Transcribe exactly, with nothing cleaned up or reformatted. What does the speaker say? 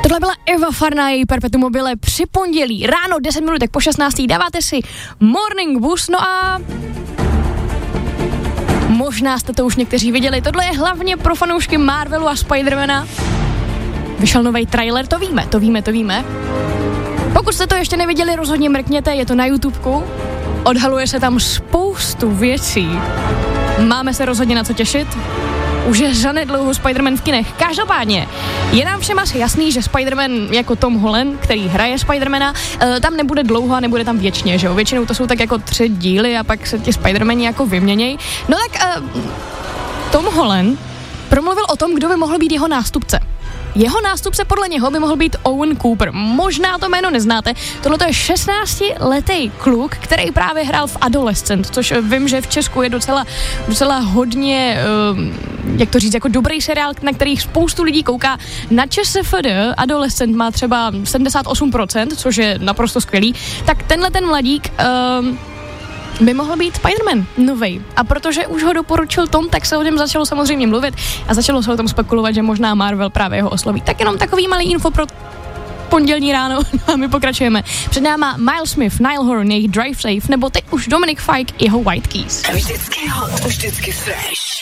Tohle byla Eva Farna, její Perpetuum mobile při pondělí. Ráno deset minutek po šestnácté dáváte si Morning Bus, no a možná jste to už někteří viděli. Tohle je hlavně pro fanoušky Marvelu a Spidermana. Vyšel nový trailer, to víme, to víme, to víme. Pokud jste to ještě neviděli, rozhodně mrkněte, je to na YouTubeku. Odhaluje se tam spoustu věcí. Máme se rozhodně na co těšit. Už je zanedlouho Spider-Man v kinech. Každopádně je nám všem asi jasný, že Spider-Man jako Tom Holland, který hraje Spider-Mana, tam nebude dlouho a nebude tam věčně, že jo? Většinou to jsou tak jako tři díly a pak se ti Spider-Mani jako vyměněj. No tak uh, Tom Holland promluvil o tom, kdo by mohl být jeho nástupce. Jeho nástupce podle něho by mohl být Owen Cooper. Možná to jméno neznáte. Tohle je šestnáctiletý kluk, který právě hrál v Adolescent, což vím, že v Česku je docela, docela hodně, uh, jak to říct, jako dobrý seriál, na který spoustu lidí kouká. Na ČSFD Adolescent má třeba sedmdesát osm procent, což je naprosto skvělý. Tak tenhle ten mladík Uh, by mohl být Spider-Man novej. A protože už ho doporučil Tom, tak se o něm začalo samozřejmě mluvit a začalo se o tom spekulovat, že možná Marvel právě ho osloví. Tak jenom takový malý info pro pondělní ráno a my pokračujeme. Před náma Miles Smith, Niall Horan, jejich Drive Safe, nebo teď už Dominic Fike, jeho White Keys. Vždycky hot, vždycky fresh.